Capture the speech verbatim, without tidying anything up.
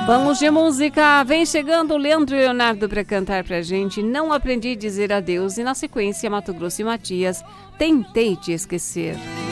Vamos de música, vem chegando o Leandro e Leonardo para cantar pra gente Não Aprendi a Dizer Adeus e na sequência Mato Grosso e Matias, Tentei Te Esquecer.